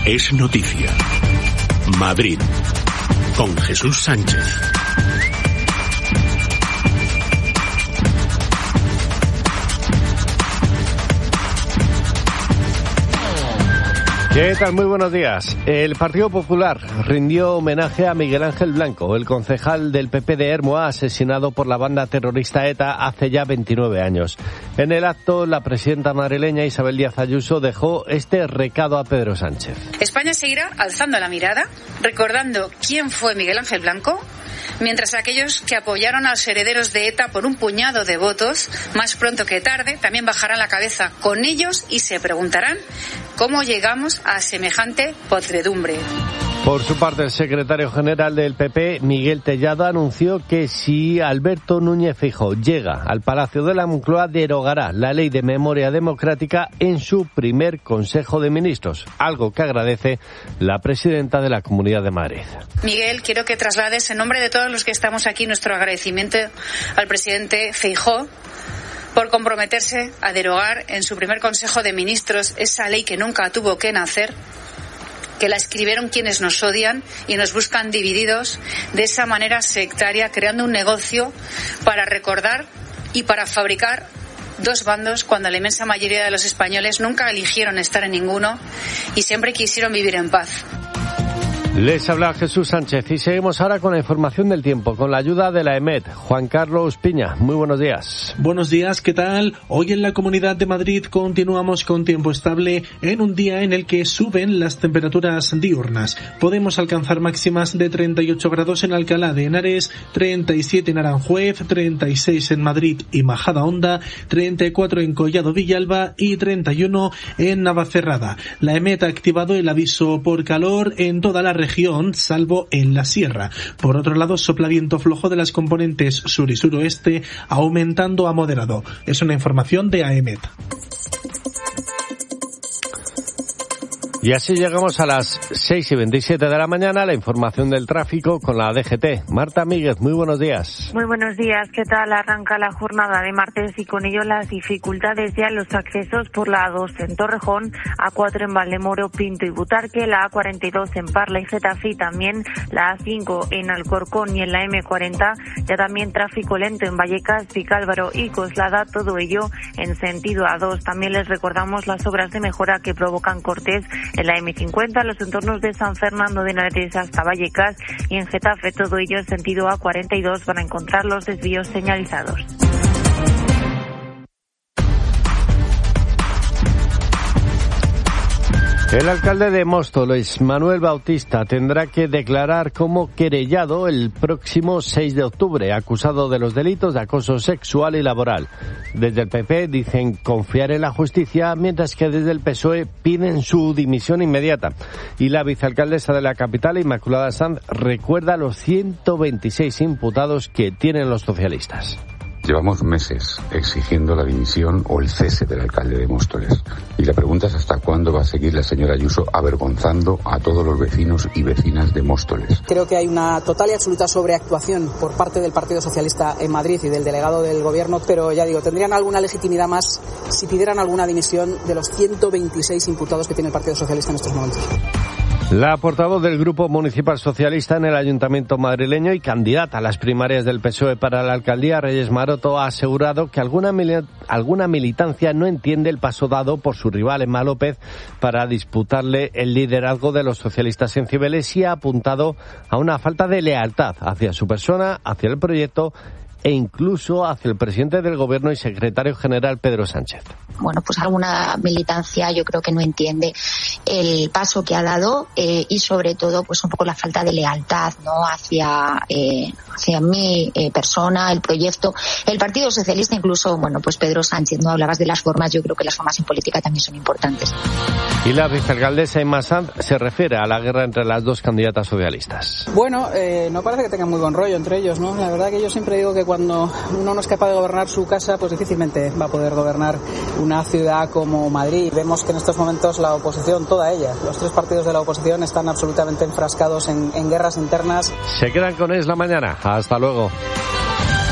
Es noticia. Madrid, con Jesús Sánchez. ¿Qué tal? Muy buenos días. El Partido Popular rindió homenaje a Miguel Ángel Blanco, el concejal del PP de Ermua, asesinado por la banda terrorista ETA hace ya 29 años. En el acto, la presidenta madrileña Isabel Díaz Ayuso dejó este recado a Pedro Sánchez. España seguirá alzando la mirada, recordando quién fue Miguel Ángel Blanco, mientras aquellos que apoyaron a los herederos de ETA por un puñado de votos, más pronto que tarde, también bajarán la cabeza con ellos y se preguntarán cómo llegamos a semejante podredumbre. Por su parte, el secretario general del PP, Miguel Tellado, anunció que si Alberto Núñez Feijóo llega al Palacio de la Moncloa, derogará la Ley de Memoria Democrática en su primer Consejo de Ministros, algo que agradece la presidenta de la Comunidad de Madrid. Miguel, quiero que traslades en nombre de todos los que estamos aquí nuestro agradecimiento al presidente Feijóo por comprometerse a derogar en su primer Consejo de Ministros esa ley que nunca tuvo que nacer, que la escribieron quienes nos odian y nos buscan divididos de esa manera sectaria, creando un negocio para recordar y para fabricar dos bandos cuando la inmensa mayoría de los españoles nunca eligieron estar en ninguno y siempre quisieron vivir en paz. Les habla Jesús Sánchez y seguimos ahora con la información del tiempo, con la ayuda de la EMET. Juan Carlos Piña, muy buenos días. Buenos días, ¿qué tal? Hoy en la Comunidad de Madrid continuamos con tiempo estable en un día en el que suben las temperaturas diurnas. Podemos alcanzar máximas de 38 grados en Alcalá de Henares, 37 en Aranjuez, 36 en Madrid y Majadahonda, 34 en Collado Villalba y 31 en Navacerrada. La EMET ha activado el aviso por calor en toda la región, salvo en la sierra. Por otro lado, sopla viento flojo de las componentes sur y suroeste, aumentando a moderado. Es una información de AEMET. Y así llegamos a las 6:27 de la mañana, la información del tráfico con la DGT. Marta Míguez, muy buenos días. Muy buenos días, ¿qué tal? Arranca la jornada de martes y con ello las dificultades ya en los accesos por la A2 en Torrejón, A4 en Valdemoro, Pinto y Butarque, la A42 en Parla y Getafe y también la A5 en Alcorcón y en la M40, ya también tráfico lento en Vallecas, Vicálvaro y Coslada, todo ello en sentido A2. También les recordamos las obras de mejora que provocan cortes en la M50, los entornos de San Fernando de Henares hasta Vallecas y en Getafe, todo ello en sentido A42, van a encontrar los desvíos señalizados. El alcalde de Móstoles, Manuel Bautista, tendrá que declarar como querellado el próximo 6 de octubre, acusado de los delitos de acoso sexual y laboral. Desde el PP dicen confiar en la justicia, mientras que desde el PSOE piden su dimisión inmediata. Y la vicealcaldesa de la capital, Inmaculada Sanz, recuerda los 126 imputados que tienen los socialistas. Llevamos meses exigiendo la dimisión o el cese del alcalde de Móstoles. Y la pregunta es hasta cuándo va a seguir la señora Ayuso avergonzando a todos los vecinos y vecinas de Móstoles. Creo que hay una total y absoluta sobreactuación por parte del Partido Socialista en Madrid y del delegado del Gobierno, pero ya digo, tendrían alguna legitimidad más si pidieran alguna dimisión de los 126 imputados que tiene el Partido Socialista en estos momentos. La portavoz del Grupo Municipal Socialista en el Ayuntamiento madrileño y candidata a las primarias del PSOE para la alcaldía, Reyes Maroto, ha asegurado que alguna militancia no entiende el paso dado por su rival Emma López para disputarle el liderazgo de los socialistas en Cibeles y ha apuntado a una falta de lealtad hacia su persona, hacia el proyecto e incluso hacia el presidente del Gobierno y secretario general Pedro Sánchez. Bueno, pues alguna militancia yo creo que no entiende el paso que ha dado y sobre todo pues un poco la falta de lealtad, ¿no? hacia mi persona, el proyecto, el Partido Socialista, incluso, bueno, pues Pedro Sánchez, ¿no? Hablabas de las formas, yo creo que las formas en política también son importantes. Y la vicealcaldesa Inma Sanz se refiere a la guerra entre las dos candidatas socialistas. Bueno, no parece que tengan muy buen rollo entre ellos, ¿no? La verdad que yo siempre digo que cuando uno no es capaz de gobernar su casa, pues difícilmente va a poder gobernar una ciudad como Madrid. Vemos que en estos momentos la oposición, toda ella, los tres partidos de la oposición están absolutamente enfrascados en guerras internas. Se quedan con Es la Mañana. Hasta luego.